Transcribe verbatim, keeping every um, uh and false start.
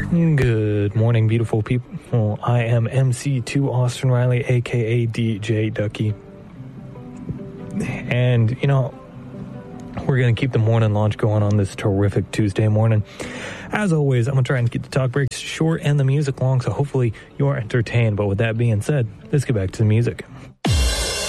Good morning, beautiful people. I am M C two Austin Riley, a k a. D J Ducky. And, you know, we're going to keep the morning launch going on this terrific Tuesday morning. As always, I'm going to try and keep the talk breaks short and the music long, so hopefully you're entertained. But with that being said, let's get back to the music.